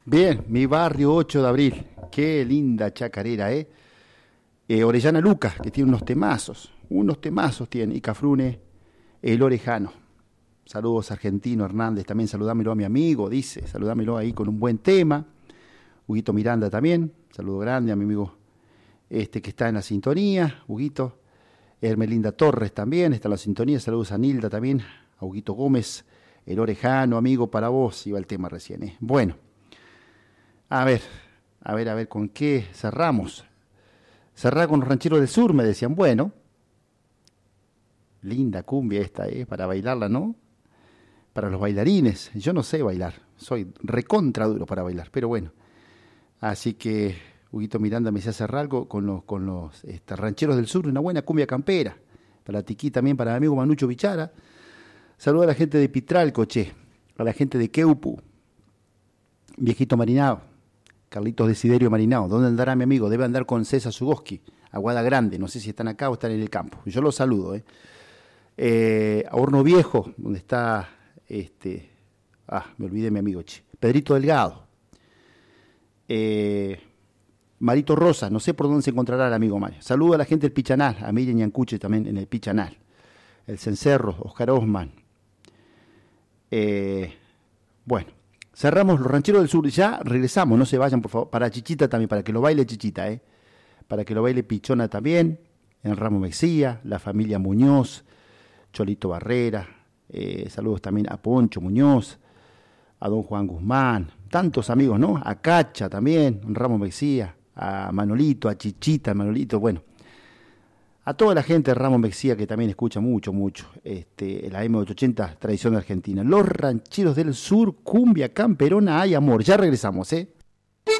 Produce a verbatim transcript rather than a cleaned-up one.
Bien, mi barrio ocho de abril. Qué linda chacarera, ¿eh? Eh, Orellana Lucas, que tiene unos temazos. Unos temazos tiene. Y Cafrune, el Orejano. Saludos Argentino Hernández, también saludámelo a mi amigo, dice. Saludámelo ahí con un buen tema. Huguito Miranda también. Saludo grande a mi amigo este que está en la sintonía. Huguito. Hermelinda Torres también está en la sintonía. Saludos a Nilda también. A Huguito Gómez, el Orejano, amigo para vos. Iba el tema recién, ¿eh? Bueno. A ver, a ver, a ver, ¿con qué cerramos? Cerrar con los rancheros del sur, me decían. Bueno, linda cumbia esta, ¿eh? Para bailarla, ¿no? Para los bailarines. Yo no sé bailar, soy recontra duro para bailar, pero bueno. Así que Huguito Miranda me decía cerrar algo con los, con los este, rancheros del sur, una buena cumbia campera. Para Tiquí también, para mi amigo Manucho Bichara. Saludo a la gente de Pitralco, che. A la gente de Queupu. Viejito Marinado. Carlitos Desiderio Marinao, ¿dónde andará mi amigo? Debe andar con César Sugoski, Aguada Grande, no sé si están acá o están en el campo. Yo los saludo, ¿eh? eh a Horno Viejo, donde está, este, ah, me olvidé mi amigo, che. Pedrito Delgado. Eh, Marito Rosa, no sé por dónde se encontrará el amigo Mario. Saludo a la gente del Pichanal, a Miriam Yancuche también en el Pichanal. El Cencerro, Oscar Osman. Eh, bueno. Cerramos los rancheros del sur, ya regresamos, no se vayan por favor, para Chichita también, para que lo baile Chichita, ¿eh? Para que lo baile Pichona también, en Ramos Mexía, la familia Muñoz, Cholito Barrera, eh, saludos también a Poncho Muñoz, a don Juan Guzmán, tantos amigos, ¿no? A Cacha también, en Ramos Mexía, a Manolito, a Chichita, Manolito, bueno. A toda la gente de Ramos Mexía que también escucha mucho, mucho, este, la M ochocientos ochenta, tradición argentina. Los rancheros del sur, cumbia camperona, hay amor. Ya regresamos, ¿eh?